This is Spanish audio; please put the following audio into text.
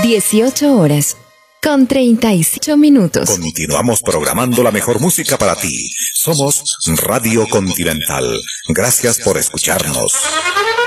18 horas con 38 minutos. Continuamos programando la mejor música para ti. Somos Radio Continental. Gracias por escucharnos.